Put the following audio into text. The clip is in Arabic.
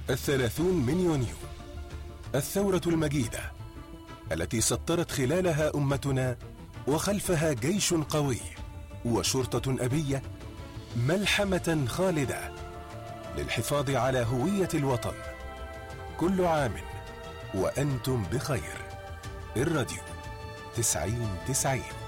30 من يونيو، الثورة المجيدة التي سطرت خلالها أمتنا وخلفها جيش قوي وشرطة أبية، ملحمة خالدة للحفاظ على هوية الوطن. كل عام وأنتم بخير. الراديو 90-90.